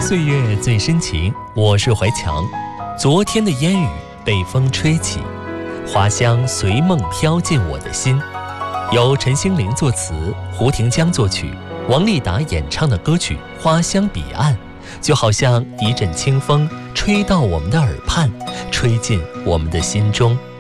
岁月最深情，我是怀强。昨天的烟雨被风吹起，花香随梦飘进我的心。由陈兴龄作词，胡廷江作曲，王丽达演唱的歌曲《花香彼岸》，就好像一阵清风吹到我们的耳畔，吹进我们的心中。